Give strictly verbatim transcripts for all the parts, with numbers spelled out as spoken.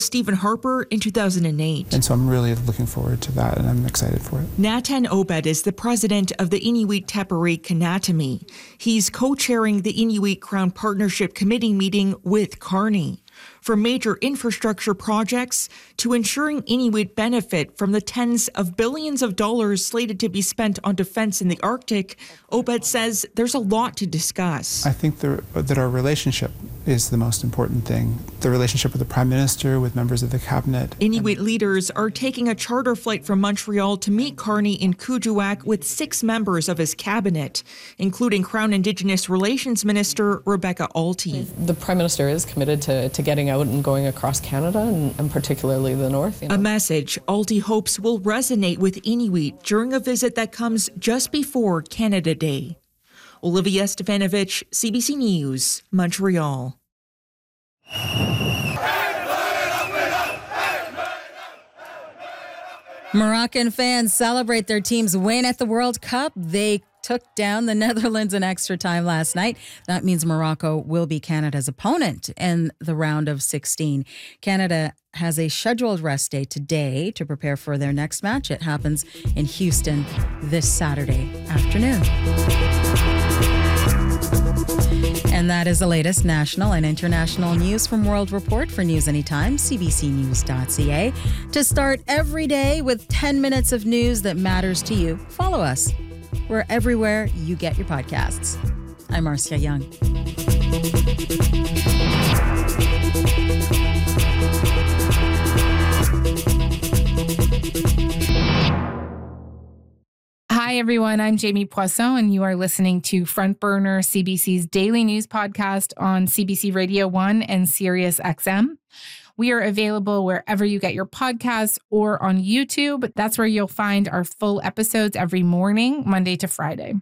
Stephen Harper in two thousand eight. And so I'm really looking forward to that, and I'm excited for it. Natan Obed is the president of the Inuit Tapere Kanatami. He's co-chairing the Inuit Crown Partnership Committee meeting with Carney. From major infrastructure projects to ensuring Inuit benefit from the tens of billions of dollars slated to be spent on defense in the Arctic, Obed says there's a lot to discuss. I think the, that our relationship is the most important thing. The relationship with the Prime Minister, with members of the Cabinet. Inuit leaders are taking a charter flight from Montreal to meet Carney in Kuujjuaq with six members of his cabinet, including Crown Indigenous Relations Minister Rebecca Alty. The Prime Minister is committed to, to getting out and going across Canada, and, and particularly the North. You know? A message Alty hopes will resonate with Inuit during a visit that comes just before Canada Day. Olivia Stefanovic, C B C News, Montreal. Moroccan fans celebrate their team's win at the World Cup. They took down the Netherlands in extra time last night. That means Morocco will be Canada's opponent in the round of sixteen. Canada has a scheduled rest day today to prepare for their next match. It happens in Houston this Saturday afternoon. And that is the latest national and international news from World Report. For News Anytime, c b c news dot c a. To start every day with ten minutes of news that matters to you, follow us. We're everywhere you get your podcasts. I'm Marcia Young. Hi, everyone. I'm Jamie Poisson, and you are listening to Front Burner, C B C's daily news podcast on C B C Radio one and Sirius X M. We are available wherever you get your podcasts or on YouTube. That's where you'll find our full episodes every morning, Monday to Friday.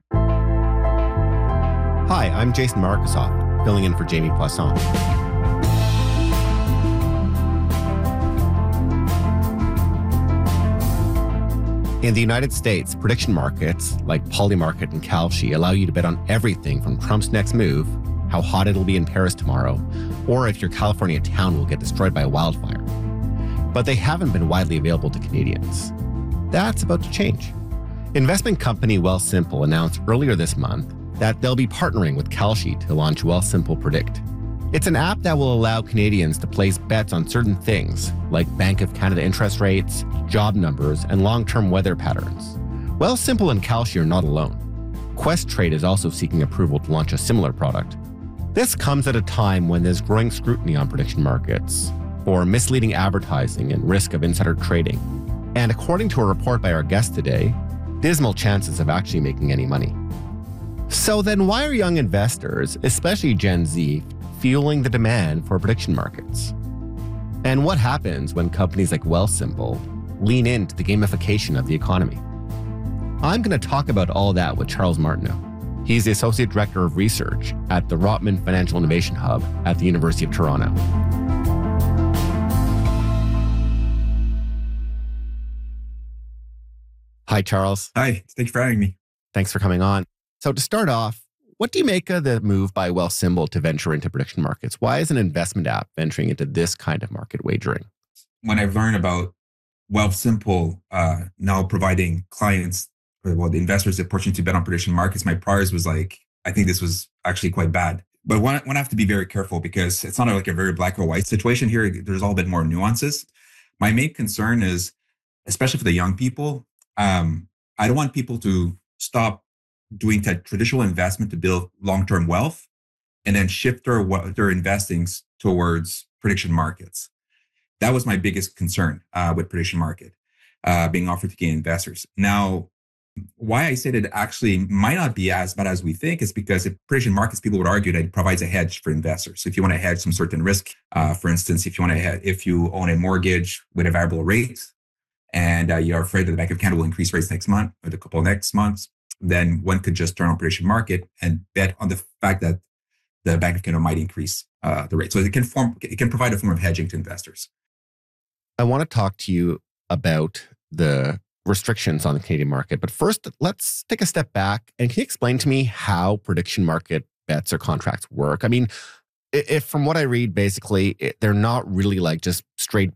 Hi, I'm Jason Markusoff, filling in for Jamie Poisson. In the United States, prediction markets like Polymarket and Kalshi allow you to bet on everything from Trump's next move, how hot it'll be in Paris tomorrow, or if your California town will get destroyed by a wildfire. But they haven't been widely available to Canadians. That's about to change. Investment company Wealthsimple announced earlier this month that they'll be partnering with Kalshi to launch Wealthsimple Predict. It's an app that will allow Canadians to place bets on certain things, like Bank of Canada interest rates, job numbers, and long-term weather patterns. Wealthsimple and Kalshi are not alone. Questrade is also seeking approval to launch a similar product. This comes at a time when there's growing scrutiny on prediction markets for misleading advertising and risk of insider trading. And according to a report by our guest today, dismal chances of actually making any money. So then why are young investors, especially Gen Z, fueling the demand for prediction markets? And what happens when companies like Wealthsimple lean into the gamification of the economy? I'm going to talk about all that with Charles Martineau. He's the Associate Director of Research at the Rotman Financial Innovation Hub at the University of Toronto. Hi, Charles. Hi, thank you for having me. Thanks for coming on. So to start off, what do you make of the move by Wealthsimple to venture into prediction markets? Why is an investment app venturing into this kind of market wagering? When I've learned about Wealthsimple uh, now providing clients, or well, the investors the opportunity to bet on prediction markets, my priors was like, I think this was actually quite bad. But one, one have to be very careful because it's not like a very black or white situation here. There's all a bit more nuances. My main concern is, especially for the young people, um, I don't want people to stop doing that traditional investment to build long-term wealth and then shift their, their investings towards prediction markets. That was my biggest concern uh, with prediction market uh, being offered to gain investors. Now, why I said it actually might not be as bad as we think is because if prediction markets, people would argue that it provides a hedge for investors. So if you want to hedge some certain risk, uh, for instance, if you want to hedge, if you own a mortgage with a variable rate and uh, you're afraid that the Bank of Canada will increase rates next month or the couple of next months, then one could just turn on prediction market and bet on the fact that the Bank of Canada might increase uh, the rate. So it can form, it can provide a form of hedging to investors. I want to talk to you about the restrictions on the Canadian market. But first, let's take a step back. And can you explain to me how prediction market bets or contracts work? I mean, if from what I read, basically, it, they're not really like just straight